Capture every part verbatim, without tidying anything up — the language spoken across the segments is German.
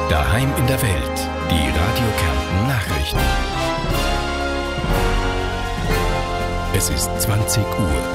Daheim in der Welt. Die Radio Kärnten Nachrichten. Es ist zwanzig Uhr.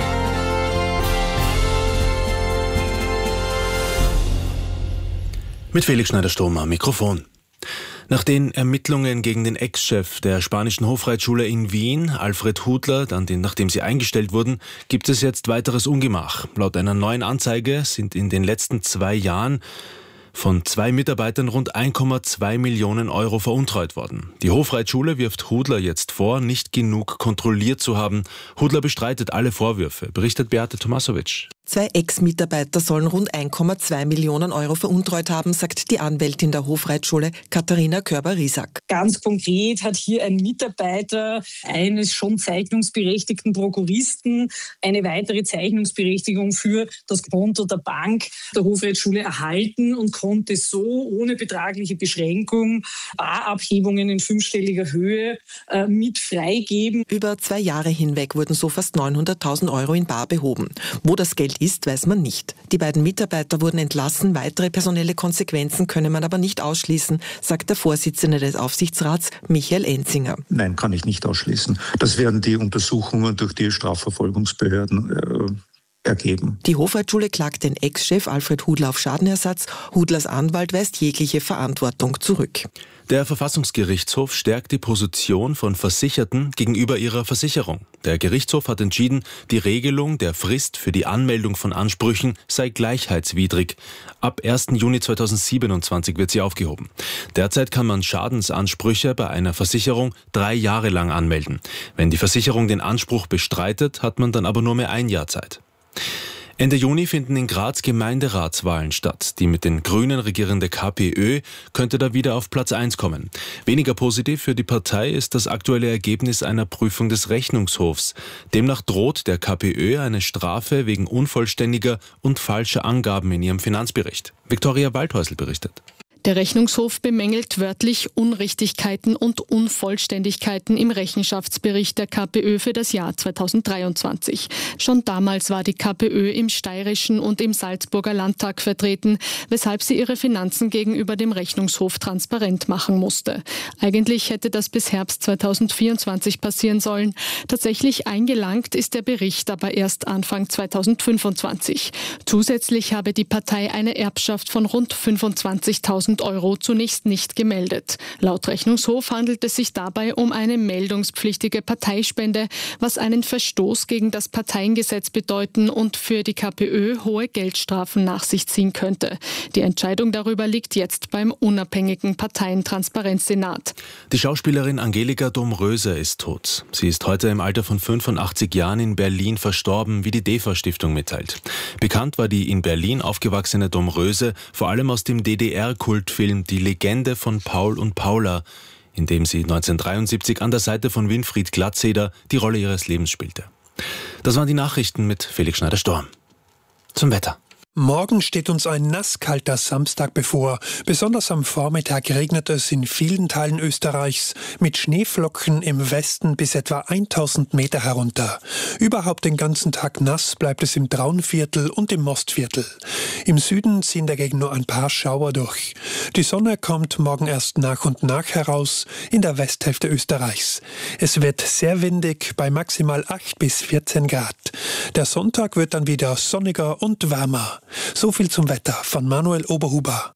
Mit Felix Schneider-Sturm am Mikrofon. Nach den Ermittlungen gegen den Ex-Chef der spanischen Hofreitschule in Wien, Alfred Hudler, dann den, nachdem sie eingestellt wurden, gibt es jetzt weiteres Ungemach. Laut einer neuen Anzeige sind in den letzten zwei Jahren von zwei Mitarbeitern rund ein Komma zwei Millionen Euro veruntreut worden. Die Hofreitschule wirft Hudler jetzt vor, nicht genug kontrolliert zu haben. Hudler bestreitet alle Vorwürfe, berichtet Beate Tomasovic. Zwei Ex-Mitarbeiter sollen rund ein Komma zwei Millionen Euro veruntreut haben, sagt die Anwältin der Hofreitschule Katharina Körber-Riesack. Ganz konkret hat hier ein Mitarbeiter eines schon zeichnungsberechtigten Prokuristen eine weitere Zeichnungsberechtigung für das Konto der Bank der Hofreitschule erhalten und konnte so ohne betragliche Beschränkung Barabhebungen in fünfstelliger Höhe äh, mit freigeben. Über zwei Jahre hinweg wurden so fast neunhunderttausend Euro in bar behoben. Wo das Geld ist, weiß man nicht. Die beiden Mitarbeiter wurden entlassen, weitere personelle Konsequenzen könne man aber nicht ausschließen, sagt der Vorsitzende des Aufsichtsrats, Michael Enzinger. Nein, kann ich nicht ausschließen. Das werden die Untersuchungen durch die Strafverfolgungsbehörden äh, ergeben. Die Hofreitschule klagt den Ex-Chef Alfred Hudler auf Schadenersatz. Hudlers Anwalt weist jegliche Verantwortung zurück. Der Verfassungsgerichtshof stärkt die Position von Versicherten gegenüber ihrer Versicherung. Der Gerichtshof hat entschieden, die Regelung der Frist für die Anmeldung von Ansprüchen sei gleichheitswidrig. Ab ersten Juni zweitausendsiebenundzwanzig wird sie aufgehoben. Derzeit kann man Schadensansprüche bei einer Versicherung drei Jahre lang anmelden. Wenn die Versicherung den Anspruch bestreitet, hat man dann aber nur mehr ein Jahr Zeit. Ende Juni finden in Graz Gemeinderatswahlen statt. Die mit den Grünen regierende KPÖ könnte da wieder auf Platz eins kommen. Weniger positiv für die Partei ist das aktuelle Ergebnis einer Prüfung des Rechnungshofs. Demnach droht der KPÖ eine Strafe wegen unvollständiger und falscher Angaben in ihrem Finanzbericht. Viktoria Waldhäusl berichtet. Der Rechnungshof bemängelt wörtlich Unrichtigkeiten und Unvollständigkeiten im Rechenschaftsbericht der KPÖ für das Jahr zweitausenddreiundzwanzig. Schon damals war die KPÖ im steirischen und im Salzburger Landtag vertreten, weshalb sie ihre Finanzen gegenüber dem Rechnungshof transparent machen musste. Eigentlich hätte das bis Herbst zweitausendvierundzwanzig passieren sollen. Tatsächlich eingelangt ist der Bericht aber erst Anfang zweitausendfünfundzwanzig. Zusätzlich habe die Partei eine Erbschaft von rund fünfundzwanzigtausend Euro zunächst nicht gemeldet. Laut Rechnungshof handelt es sich dabei um eine meldungspflichtige Parteispende, was einen Verstoß gegen das Parteiengesetz bedeuten und für die KPÖ hohe Geldstrafen nach sich ziehen könnte. Die Entscheidung darüber liegt jetzt beim unabhängigen Parteientransparenzsenat. Die Schauspielerin Angelika Domröse ist tot. Sie ist heute im Alter von fünfundachtzig Jahren in Berlin verstorben, wie die DEFA-Stiftung mitteilt. Bekannt war die in Berlin aufgewachsene Domröse vor allem aus dem D D R-Kultfilm Die Legende von Paul und Paula, in dem sie neunzehnhundertdreiundsiebzig an der Seite von Winfried Glatzeder die Rolle ihres Lebens spielte. Das waren die Nachrichten mit Felix Schneider-Sturm. Zum Wetter. Morgen steht uns ein nasskalter Samstag bevor. Besonders am Vormittag regnet es in vielen Teilen Österreichs mit Schneeflocken im Westen bis etwa tausend Meter herunter. Überhaupt den ganzen Tag nass bleibt es im Traunviertel und im Mostviertel. Im Süden ziehen dagegen nur ein paar Schauer durch. Die Sonne kommt morgen erst nach und nach heraus in der Westhälfte Österreichs. Es wird sehr windig bei maximal acht bis vierzehn Grad. Der Sonntag wird dann wieder sonniger und wärmer. So viel zum Wetter von Manuel Oberhuber.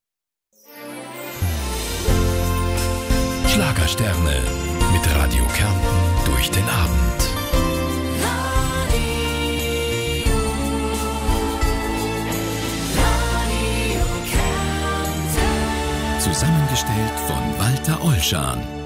Schlagersterne mit Radio Kärnten durch den Abend. Radio, Radio Kärnten. Zusammengestellt von Walter Olschan.